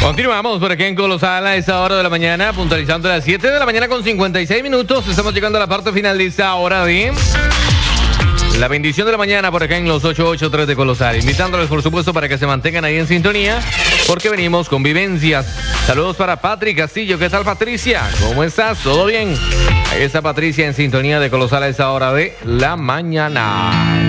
Continuamos por aquí en Colosal a esa hora de la mañana, puntualizando a las 7 de la mañana con 56 minutos. Estamos llegando a la parte final de esta hora de la bendición de la mañana por acá en los 883 de Colosal. Invitándoles, por supuesto, para que se mantengan ahí en sintonía, porque venimos con vivencias. Saludos para Patri Castillo. ¿Qué tal, Patricia? ¿Cómo estás? ¿Todo bien? Ahí está Patricia en sintonía de Colosal a esa hora de la mañana.